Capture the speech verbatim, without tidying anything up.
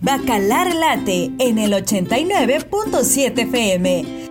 Bacalar Late en el ochenta y nueve punto siete F M.